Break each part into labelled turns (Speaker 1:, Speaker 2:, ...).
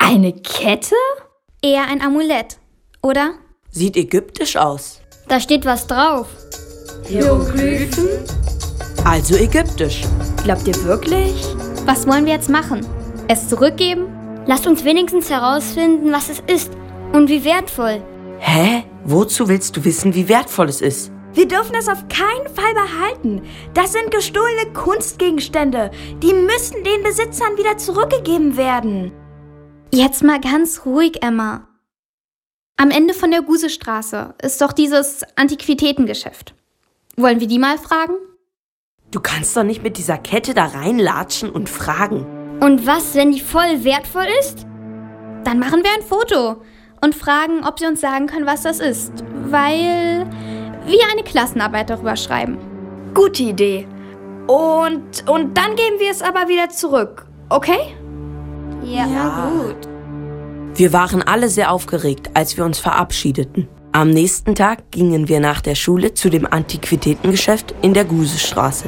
Speaker 1: Eine Kette?
Speaker 2: Eher ein Amulett, oder?
Speaker 3: Sieht ägyptisch aus.
Speaker 2: Da steht was drauf.
Speaker 1: Hieroglyphen?
Speaker 3: Also ägyptisch.
Speaker 1: Glaubt ihr wirklich?
Speaker 2: Was wollen wir jetzt machen? Es zurückgeben?
Speaker 4: Lasst uns wenigstens herausfinden, was es ist und wie wertvoll.
Speaker 3: Hä? Wozu willst du wissen, wie wertvoll es ist?
Speaker 1: Wir dürfen es auf keinen Fall behalten. Das sind gestohlene Kunstgegenstände. Die müssen den Besitzern wieder zurückgegeben werden.
Speaker 2: Jetzt mal ganz ruhig, Emma. Am Ende von der Gusestraße ist doch dieses Antiquitätengeschäft. Wollen wir die mal fragen?
Speaker 3: Du kannst doch nicht mit dieser Kette da reinlatschen und fragen.
Speaker 4: Und was, wenn die voll wertvoll ist?
Speaker 2: Dann machen wir ein Foto und fragen, ob sie uns sagen können, was das ist. Weil wir eine Klassenarbeit darüber schreiben.
Speaker 1: Gute Idee. Und dann geben wir es aber wieder zurück, okay?
Speaker 4: Ja, gut.
Speaker 3: Wir waren alle sehr aufgeregt, als wir uns verabschiedeten. Am nächsten Tag gingen wir nach der Schule zu dem Antiquitätengeschäft in der Gusestraße.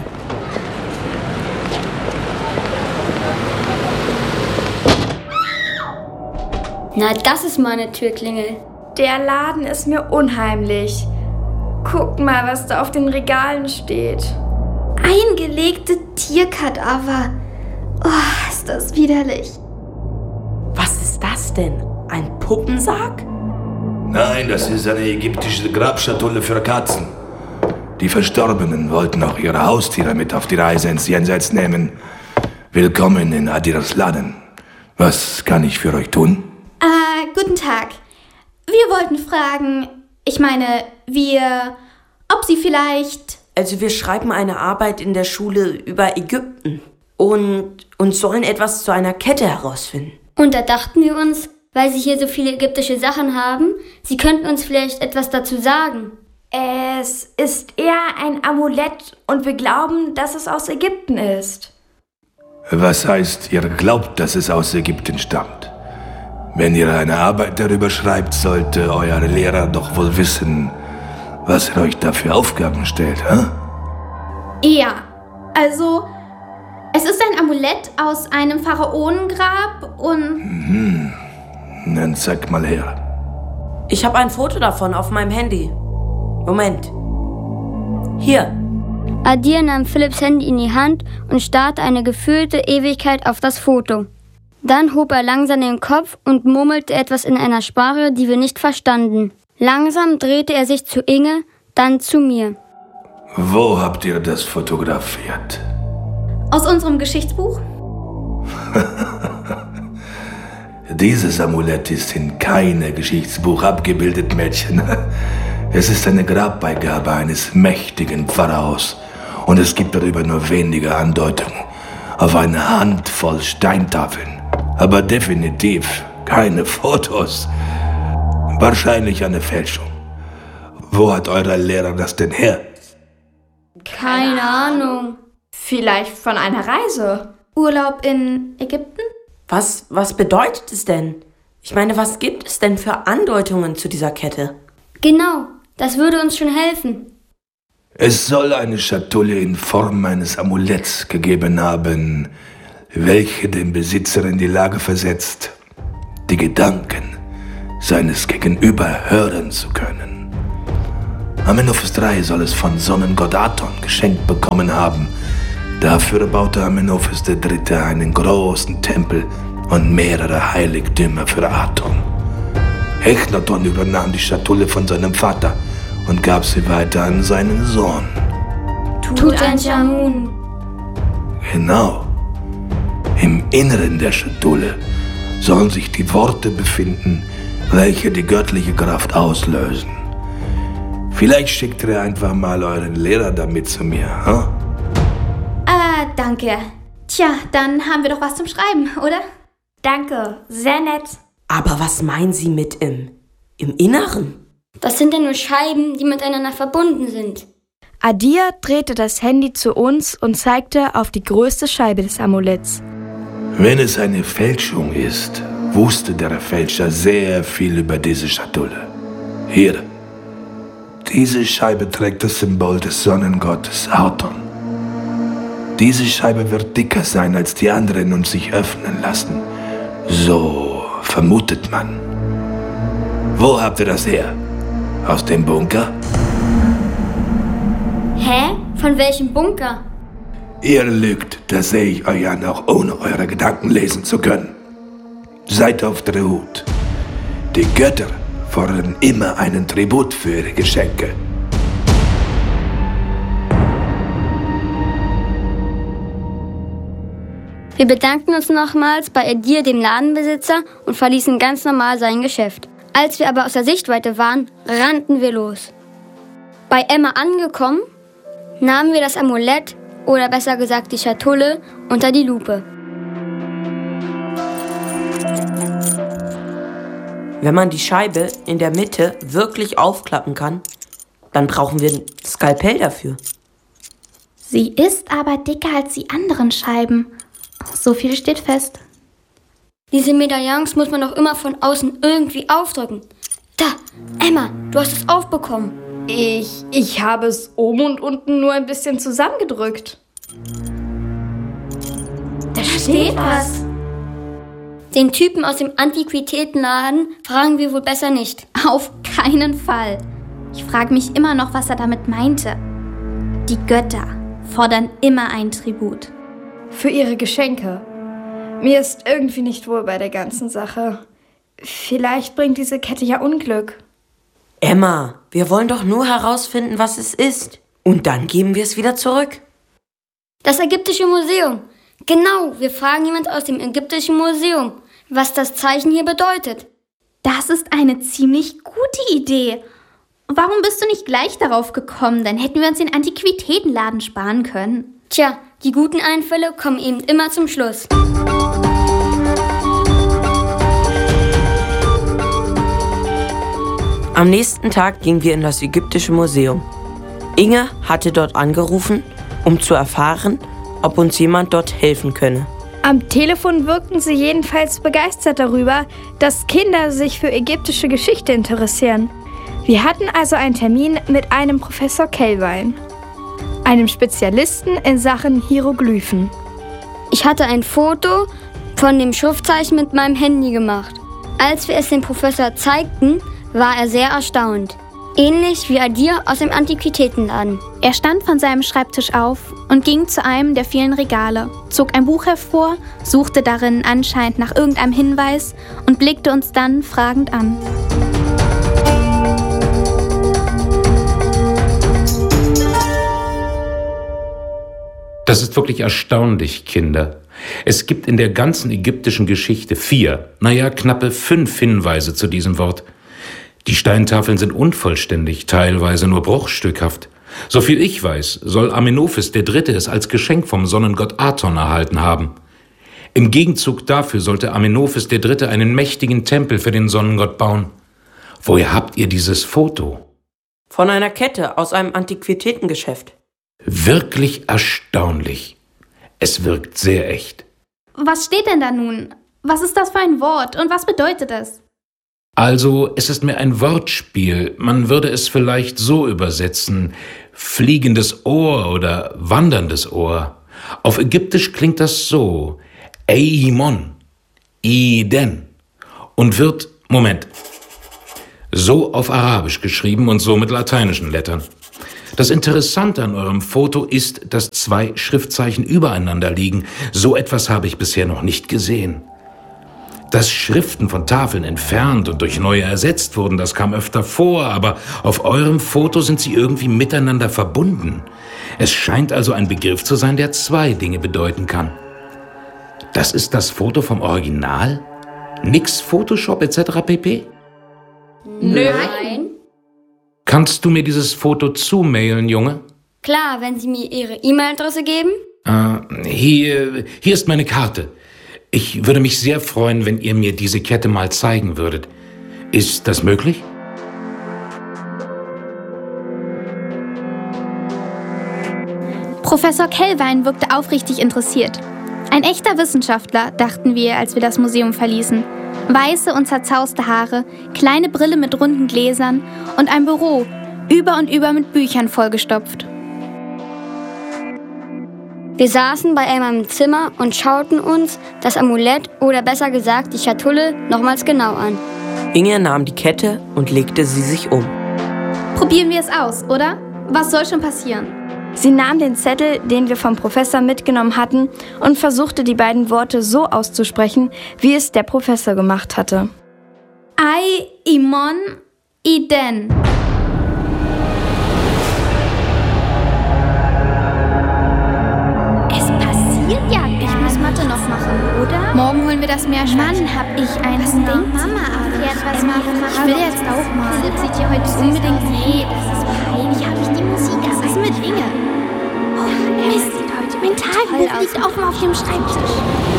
Speaker 4: Na, das ist mal eine Türklingel.
Speaker 1: Der Laden ist mir unheimlich. Guckt mal, was da auf den Regalen steht.
Speaker 2: Eingelegte Tierkadaver. Oh, ist das widerlich.
Speaker 3: Was ist das denn? Ein Puppensarg?
Speaker 5: Nein, das ist eine ägyptische Grabschatulle für Katzen. Die Verstorbenen wollten auch ihre Haustiere mit auf die Reise ins Jenseits nehmen. Willkommen in Adiras Laden. Was kann ich für euch tun?
Speaker 2: Guten Tag. Wir wollten fragen, ob Sie vielleicht...
Speaker 3: Also wir schreiben eine Arbeit in der Schule über Ägypten und sollen etwas zu einer Kette herausfinden.
Speaker 4: Und da dachten wir uns, weil Sie hier so viele ägyptische Sachen haben, Sie könnten uns vielleicht etwas dazu sagen.
Speaker 1: Es ist eher ein Amulett und wir glauben, dass es aus Ägypten ist.
Speaker 5: Was heißt, ihr glaubt, dass es aus Ägypten stammt? Wenn ihr eine Arbeit darüber schreibt, sollte euer Lehrer doch wohl wissen, was er euch da für Aufgaben stellt, hä?
Speaker 2: Ja, also es ist ein Amulett aus einem Pharaonengrab und...
Speaker 5: Dann zeig mal her.
Speaker 3: Ich habe ein Foto davon auf meinem Handy. Moment. Hier.
Speaker 4: Adir nahm Philipps Handy in die Hand und starrte eine gefühlte Ewigkeit auf das Foto. Dann hob er langsam den Kopf und murmelte etwas in einer Sprache, die wir nicht verstanden. Langsam drehte er sich zu Inge, dann zu mir.
Speaker 5: Wo habt ihr das fotografiert?
Speaker 2: Aus unserem Geschichtsbuch?
Speaker 5: Dieses Amulett ist in keinem Geschichtsbuch abgebildet, Mädchen. Es ist eine Grabbeigabe eines mächtigen Pharaos und es gibt darüber nur wenige Andeutungen auf eine Handvoll Steintafeln. Aber definitiv keine Fotos. Wahrscheinlich eine Fälschung. Wo hat euer Lehrer das denn her?
Speaker 4: Keine Ahnung.
Speaker 1: Vielleicht von einer Reise.
Speaker 2: Urlaub in Ägypten?
Speaker 3: Was bedeutet es denn? Ich meine, was gibt es denn für Andeutungen zu dieser Kette?
Speaker 4: Genau, das würde uns schon helfen.
Speaker 5: Es soll eine Schatulle in Form eines Amuletts gegeben haben, welche den Besitzer in die Lage versetzt, die Gedanken seines Gegenüber hören zu können. Amenophis III soll es von Sonnengott Aton geschenkt bekommen haben. Dafür baute Amenophis III. Einen großen Tempel und mehrere Heiligtümer für Aton. Echnaton übernahm die Schatulle von seinem Vater und gab sie weiter an seinen Sohn.
Speaker 4: Tutanchamun.
Speaker 5: Genau. Im Inneren der Schatulle sollen sich die Worte befinden, welche die göttliche Kraft auslösen. Vielleicht schickt ihr einfach mal euren Lehrer damit zu mir, hm?
Speaker 2: Danke. Tja, dann haben wir doch was zum Schreiben, oder?
Speaker 1: Danke, sehr nett.
Speaker 3: Aber was meinen Sie mit im Inneren?
Speaker 4: Das sind ja nur Scheiben, die miteinander verbunden sind.
Speaker 1: Adir drehte das Handy zu uns und zeigte auf die größte Scheibe des Amuletts.
Speaker 5: Wenn es eine Fälschung ist, wusste der Fälscher sehr viel über diese Schatulle. Hier. Diese Scheibe trägt das Symbol des Sonnengottes Aton. Diese Scheibe wird dicker sein als die anderen und sich öffnen lassen. So vermutet man. Wo habt ihr das her? Aus dem Bunker?
Speaker 4: Hä? Von welchem Bunker?
Speaker 5: Ihr lügt, das sehe ich euch an, auch ohne eure Gedanken lesen zu können. Seid auf der Hut. Die Götter fordern immer einen Tribut für ihre Geschenke.
Speaker 4: Wir bedankten uns nochmals bei Edir, dem Ladenbesitzer, und verließen ganz normal sein Geschäft. Als wir aber aus der Sichtweite waren, rannten wir los. Bei Emma angekommen, nahmen wir das Amulett, oder besser gesagt die Schatulle, unter die Lupe.
Speaker 3: Wenn man die Scheibe in der Mitte wirklich aufklappen kann, dann brauchen wir ein Skalpell dafür.
Speaker 2: Sie ist aber dicker als die anderen Scheiben. So viel steht fest.
Speaker 4: Diese Medaillons muss man doch immer von außen irgendwie aufdrücken. Da, Emma, du hast es aufbekommen.
Speaker 1: Ich habe es oben und unten nur ein bisschen zusammengedrückt.
Speaker 2: Da steht was.
Speaker 4: Den Typen aus dem Antiquitätenladen fragen wir wohl besser nicht.
Speaker 2: Auf keinen Fall. Ich frage mich immer noch, was er damit meinte. Die Götter fordern immer ein Tribut.
Speaker 1: Für ihre Geschenke. Mir ist irgendwie nicht wohl bei der ganzen Sache. Vielleicht bringt diese Kette ja Unglück.
Speaker 3: Emma, wir wollen doch nur herausfinden, was es ist. Und dann geben wir es wieder zurück.
Speaker 4: Das Ägyptische Museum. Genau, wir fragen jemand aus dem Ägyptischen Museum, was das Zeichen hier bedeutet.
Speaker 2: Das ist eine ziemlich gute Idee. Warum bist du nicht gleich darauf gekommen? Dann hätten wir uns den Antiquitätenladen sparen können.
Speaker 4: Tja, die guten Einfälle kommen eben immer zum Schluss.
Speaker 3: Am nächsten Tag gingen wir in das Ägyptische Museum. Inge hatte dort angerufen, um zu erfahren, ob uns jemand dort helfen könne.
Speaker 1: Am Telefon wirkten sie jedenfalls begeistert darüber, dass Kinder sich für ägyptische Geschichte interessieren. Wir hatten also einen Termin mit einem Professor Kelwein, einem Spezialisten in Sachen Hieroglyphen.
Speaker 4: Ich hatte ein Foto von dem Schriftzeichen mit meinem Handy gemacht. Als wir es dem Professor zeigten, war er sehr erstaunt. Ähnlich wie Edir aus dem Antiquitätenladen.
Speaker 2: Er stand von seinem Schreibtisch auf und ging zu einem der vielen Regale, zog ein Buch hervor, suchte darin anscheinend nach irgendeinem Hinweis und blickte uns dann fragend an.
Speaker 6: Das ist wirklich erstaunlich, Kinder. Es gibt in der ganzen ägyptischen Geschichte 4, knappe 5 Hinweise zu diesem Wort. Die Steintafeln sind unvollständig, teilweise nur bruchstückhaft. Soviel ich weiß, soll Amenophis III. Es als Geschenk vom Sonnengott Aton erhalten haben. Im Gegenzug dafür sollte Amenophis III. Einen mächtigen Tempel für den Sonnengott bauen. Woher habt ihr dieses Foto?
Speaker 3: Von einer Kette aus einem Antiquitätengeschäft.
Speaker 6: Wirklich erstaunlich. Es wirkt sehr echt.
Speaker 2: Was steht denn da nun? Was ist das für ein Wort und was bedeutet es?
Speaker 6: Also, es ist mehr ein Wortspiel. Man würde es vielleicht so übersetzen: fliegendes Ohr oder wanderndes Ohr. Auf Ägyptisch klingt das so: Eimon, Iden, und wird, so auf Arabisch geschrieben und so mit lateinischen Lettern. Das Interessante an eurem Foto ist, dass 2 Schriftzeichen übereinander liegen. So etwas habe ich bisher noch nicht gesehen. Dass Schriften von Tafeln entfernt und durch neue ersetzt wurden, das kam öfter vor, aber auf eurem Foto sind sie irgendwie miteinander verbunden. Es scheint also ein Begriff zu sein, der 2 Dinge bedeuten kann. Das ist das Foto vom Original? Nix Photoshop etc. pp?
Speaker 4: Nein.
Speaker 6: Kannst du mir dieses Foto zumailen, Junge?
Speaker 4: Klar, wenn Sie mir Ihre E-Mail-Adresse geben.
Speaker 6: Hier ist meine Karte. Ich würde mich sehr freuen, wenn ihr mir diese Kette mal zeigen würdet. Ist das möglich?
Speaker 2: Professor Kelwein wirkte aufrichtig interessiert. Ein echter Wissenschaftler, dachten wir, als wir das Museum verließen. Weiße und zerzauste Haare, kleine Brille mit runden Gläsern und ein Büro, über und über mit Büchern vollgestopft.
Speaker 4: Wir saßen bei Emma im Zimmer und schauten uns das Amulett oder besser gesagt die Schatulle nochmals genau an.
Speaker 3: Inge nahm die Kette und legte sie sich um.
Speaker 2: Probieren wir es aus, oder? Was soll schon passieren?
Speaker 1: Sie nahm den Zettel, den wir vom Professor mitgenommen hatten, und versuchte die beiden Worte so auszusprechen, wie es der Professor gemacht hatte.
Speaker 2: Ai, Imon, Iden. Es passiert ja nicht. Ich muss Mathe noch machen, oder? Morgen holen wir das Meerschweinchen. Mann, hab ich einen Hunger. Mama erklärt, was ich will jetzt auch mal. Philipp sieht hier heute unbedingt. Nee, das ist peinlich. Habe ich die Musik. Was ist mit Inge? Oh, Mist. Mein Tagebuch liegt offen auf dem Schreibtisch.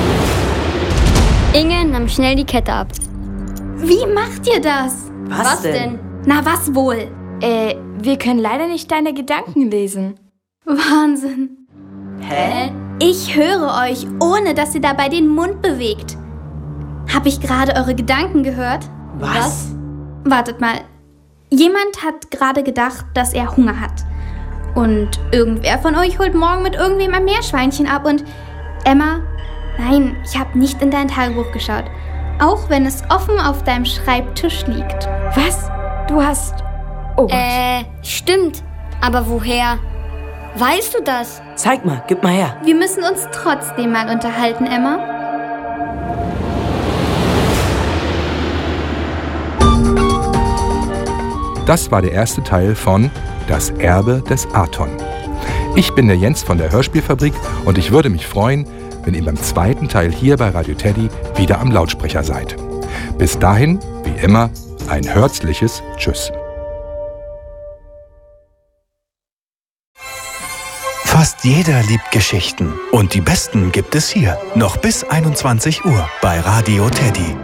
Speaker 4: Inge nahm schnell die Kette ab.
Speaker 2: Wie macht ihr das?
Speaker 3: Was denn?
Speaker 2: Na, was wohl?
Speaker 1: Wir können leider nicht deine Gedanken lesen.
Speaker 2: Wahnsinn.
Speaker 3: Hä?
Speaker 2: Ich höre euch, ohne dass ihr dabei den Mund bewegt. Hab ich gerade eure Gedanken gehört?
Speaker 3: Was?
Speaker 2: Wartet mal. Jemand hat gerade gedacht, dass er Hunger hat. Und irgendwer von euch holt morgen mit irgendwem ein Meerschweinchen ab und... Emma, nein, ich habe nicht in dein Tagebuch geschaut. Auch wenn es offen auf deinem Schreibtisch liegt.
Speaker 1: Was? Du hast... Oh Gott.
Speaker 4: Stimmt. Aber woher? Weißt du das?
Speaker 3: Zeig mal, gib mal her.
Speaker 2: Wir müssen uns trotzdem mal unterhalten, Emma.
Speaker 7: Das war der erste Teil von Das Erbe des Aton. Ich bin der Jens von der Hörspielfabrik und ich würde mich freuen, wenn ihr beim zweiten Teil hier bei Radio Teddy wieder am Lautsprecher seid. Bis dahin, wie immer, ein herzliches Tschüss.
Speaker 8: Fast jeder liebt Geschichten und die besten gibt es hier, noch bis 21 Uhr bei Radio Teddy.